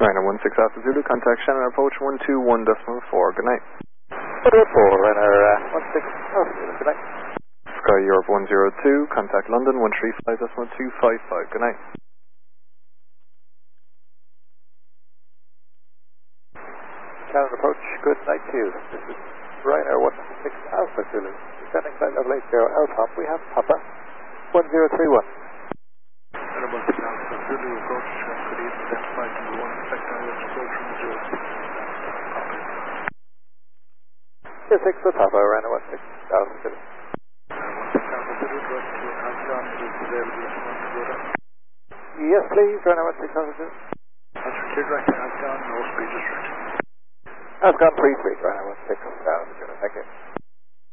Ryanair 16 Alpha Zulu, contact Shannon approach 121.4. Good night. 4, Ryanair 16 Alpha Zulu, good night. Sky Europe 102, contact London 135.255. Good night. Shannon approach, good night to you. This is Ryanair 16 Alpha Zulu. Descending flight level 80 Alpha, we have Papa 1031. Ryanair 16 Alpha Zulu, approach, good evening, then flight number 1, expect downwards approach from 0. 6 for Papa, Ryanair 16 Alpha Zulu. Yes, please, Ryanair 16 Alpha Zulu. That's for cleared right, Afghan, no speed restriction. Afghan 33, Ryanair 16 Alpha Zulu, thank you.